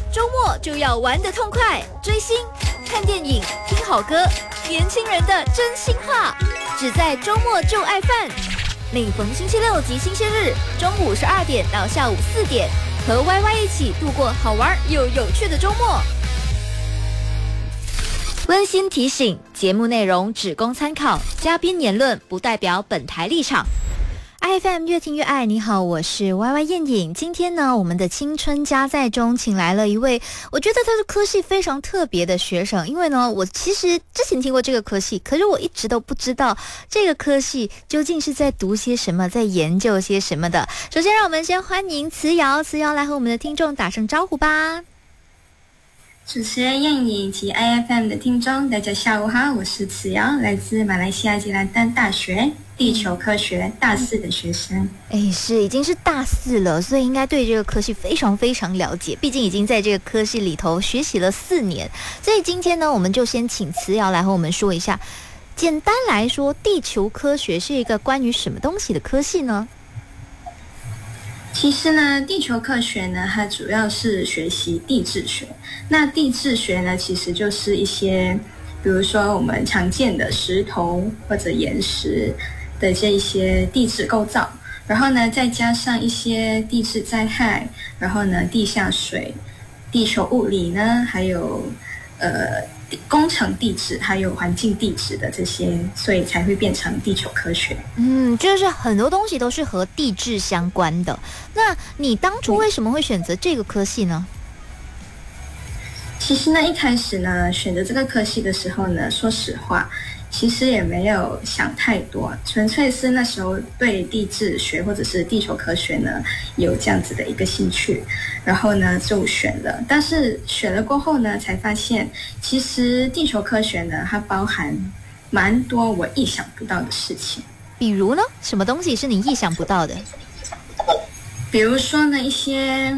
周末就要玩得痛快，追星、看电影、听好歌，年轻人的真心话，只在周末就爱饭。每逢星期六及星期日，中午12点到下午4点，和 YY 一起度过好玩又有趣的周末。温馨提醒：节目内容只供参考，嘉宾言论不代表本台立场。IFM 越听越爱，你好，我是 YY 燕颖。今天呢，我们的青春加载中请来了一位，我觉得他是科系非常特别的学生。因为呢，我其实之前听过这个科系，可是我一直都不知道这个科系究竟是在读些什么，在研究些什么的。首先，让我们先欢迎慈瑶，慈瑶来和我们的听众打声招呼吧。 主持人燕颖以及 IFM 的听众，大家下午好，我是慈瑶，来自马来西亚吉兰丹大学地球科学大4的学生。 已经是大4了，所以应该对这个科系非常非常了解，毕竟已经在这个科系里头学习了4年。所以今天呢，我们就先请慈瑶来和我们说一下，简单来说，地球科学是一个关于什么东西的科系呢？ 其实呢，地球科学呢，它主要是学习地质学。那地质学呢，其实就是一些，比如说我们常见的石头或者岩石的这一些地质构造，然后呢，再加上一些地质灾害，然后呢，地下水、地球物理呢，还有工程地质还有环境地质的这些，所以才会变成地球科学。 就是很多东西都是和地质相关的。那你当初为什么会选择这个科系呢？ 其实呢，一开始呢，选择这个科系的时候呢，说实话，其实也没有想太多，纯粹是那时候对地质学或者是地球科学呢有这样子的一个兴趣，然后呢就选了。但是选了过后呢，才发现其实地球科学呢，它包含蛮多我意想不到的事情。 比如呢，什么东西是你意想不到的？ 比如说呢，一些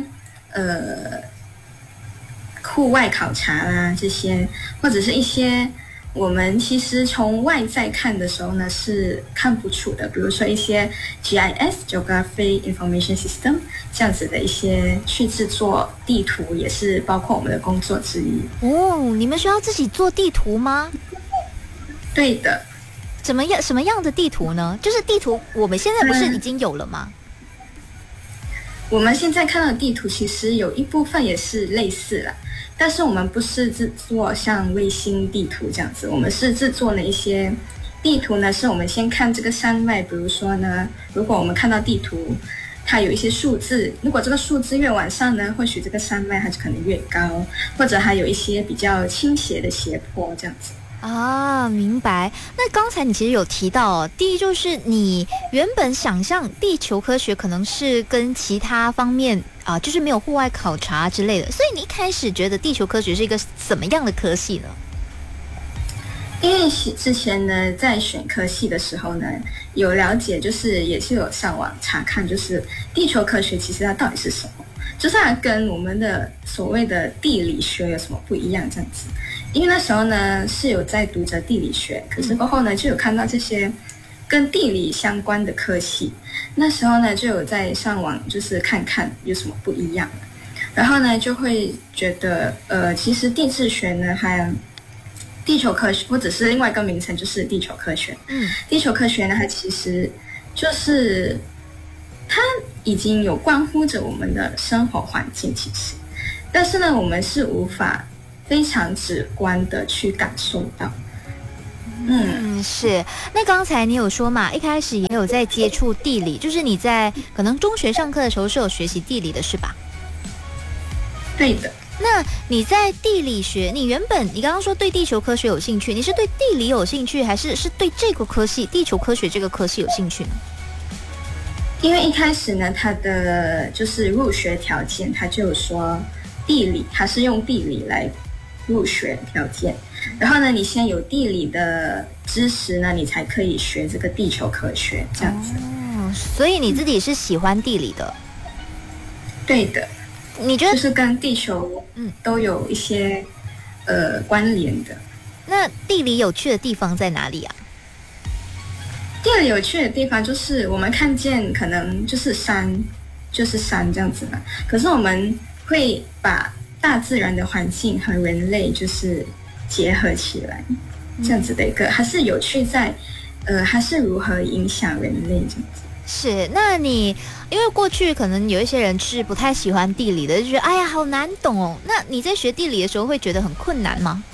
户外考察啦，这些或者是一些我们其实从外在看的时候呢是看不出的，比如说一些 GIS Geography Information System 这样子的一些去制作地图，也是包括我们的工作之一。 你们需要自己做地图吗？ 对的。 什么样的地图呢？就是地图我们现在不是已经有了吗？ 我们现在看到的地图其实有一部分也是类似啦，但是我们不是制作像卫星地图这样子，我们是制作了一些地图呢，是我们先看这个山脉，比如说呢，如果我们看到地图它有一些数字，如果这个数字越往上呢，或许这个山脉它就可能越高，或者还有一些比较倾斜的斜坡这样子。 明白。那刚才你其实有提到第一就是你原本想象地球科学可能是跟其他方面就是没有户外考察之类的，所以你一开始觉得地球科学是一个什么样的科系呢？ 因为之前呢，在选科系的时候呢，有了解，就是也是有上网查看，就是地球科学其实它到底是什么，就是它跟我们的所谓的地理学有什么不一样这样子。因为那时候呢是有在读着地理学，可是过后呢就有看到这些跟地理相关的科系，那时候呢就有在上网就是看看有什么不一样，然后呢就会觉得其实地质学呢还有地球科学，或者是另外一个名称就是地球科学。地球科学呢它其实就是它已经有关乎着我们的生活环境，其实但是呢我们是无法非常直观的去感受到。 是。那刚才你有说嘛，一开始也有在接触地理，就是你在可能中学上课的时候是有学习地理的是吧？ 对的。 那你在地理学，你刚刚说对地球科学有兴趣，你是对地理有兴趣，还是对这个科系地球科学这个科系有兴趣呢？ 因为一开始呢它的就是入学条件，它就有说地理，它是用地理来入学条件，然后呢你先有地理的知识呢，你才可以学这个地球科学这样子。 所以你自己是喜欢地理的？ 对的。 你觉得就是跟地球都有一些关联的。 那地理有趣的地方在哪里啊？ 地理有趣的地方就是我们看见可能就是山这样子嘛，可是我们会把大自然的环境和人类就是结合起来，这样子的一个，还是有趣在，还是如何影响人类这样子。 是，那你因为过去可能有一些人是不太喜欢地理的，就觉得哎呀好难懂哦。那你在学地理的时候会觉得很困难吗？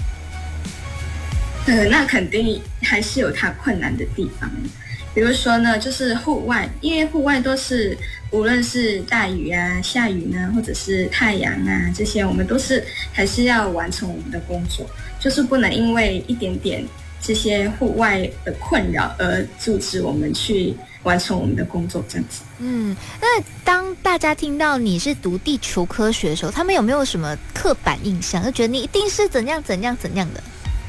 那肯定还是有它困难的地方。比如说呢，就是户外，因为户外都是无论是大雨啊、下雨呢，或者是太阳啊这些，我们都是还是要完成我们的工作，就是不能因为一点点这些户外的困扰而阻止我们去完成我们的工作这样子。 那当大家听到你是读地球科学的时候，他们有没有什么刻板印象，就觉得你一定是怎样怎样怎样的？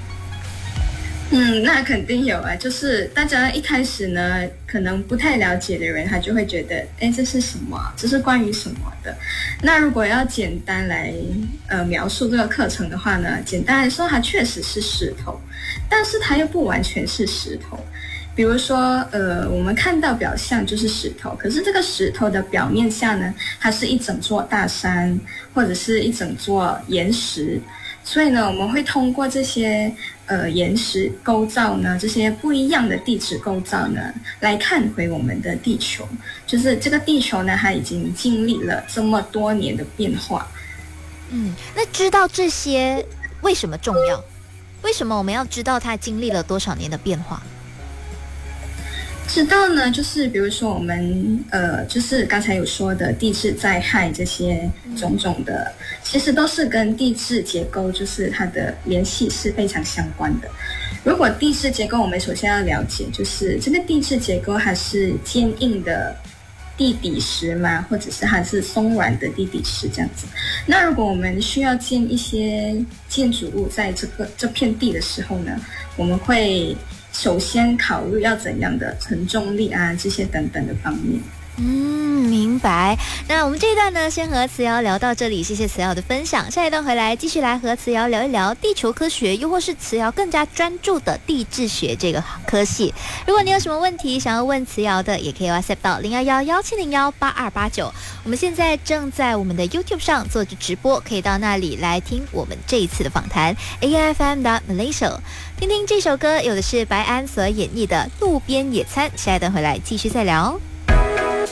那肯定有啊，就是大家一开始呢，可能不太了解的人，他就会觉得，这是什么？这是关于什么的？那如果要简单来描述这个课程的话呢，简单来说，它确实是石头，但是它又不完全是石头。比如说，我们看到表象就是石头，可是这个石头的表面下呢，它是一整座大山，或者是一整座岩石。所以呢，我们会通过这些岩石构造呢，这些不一样的地质构造呢，来看回我们的地球。就是这个地球呢，它已经经历了这么多年的变化。 那知道这些为什么重要？为什么我们要知道它经历了多少年的变化？ 知道呢，就是比如说我们就是刚才有说的地质灾害这些种种的，其实都是跟地质结构就是它的联系是非常相关的。如果地质结构，我们首先要了解，就是这个地质结构还是坚硬的地底石嘛，或者是还是松软的地底石这样子。那如果我们需要建一些建筑物在这片地的时候呢，我们会首先考虑要怎样的承重力啊，这些等等的方面。 明白。那我们这一段呢，先和慈瑶聊到这里，谢谢慈瑶的分享。下一段回来继续来和慈瑶聊一聊地球科学，又或是慈瑶更加专注的地质学这个科系。如果你有什么问题想要问慈瑶的，也可以 WhatsApp 到011-1701-8289。我们现在正在我们的 YouTube 上做着直播，可以到那里来听我们这一次的访谈 AFM.Malaysia。听听这首歌，有的是白安所演绎的《路边野餐》。下一段回来继续再聊。